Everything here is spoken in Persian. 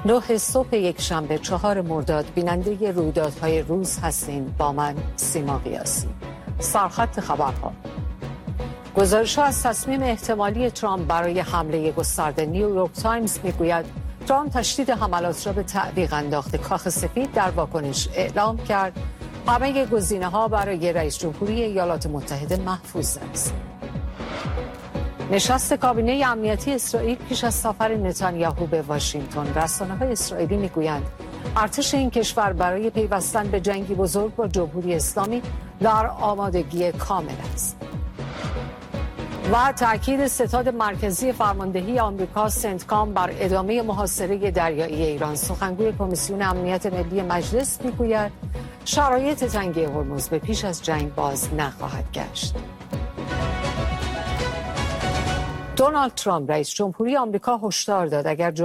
9 صبح یک شنبه 4 مرداد بیننده رویدادهای روز هستین با من سیما قیاسی. سرخط خبرها. گزارش‌ها از تصمیم احتمالی ترامپ برای حمله گسترده نیویورک تایمز میگوید ترامپ تشدید حملات را به تعویق انداخته. کاخ سفید در واکنش اعلام کرد همه گزینه‌ها برای رئیس جمهوری ایالات متحده محفوظ است. نشست کابینه امنیتی اسرائیل پیش از سفر نتانیاهو به واشنگتن. رسانه‌های اسرائیلی میگویند ارتش این کشور برای پیوستن به جنگی بزرگ با جمهوری اسلامی در آمادگی کامل است. و تأکید ستاد مرکزی فرماندهی آمریکا سنتکام بر ادامه محاصره دریایی ایران. سخنگوی کمیسیون امنیت ملی مجلس میگوید شرایط تنگی هرمز به پیش از جنگ باز نخواهد گشت. دونالد ترامپ رئیس جمهوری آمریکا هشدار داد اگر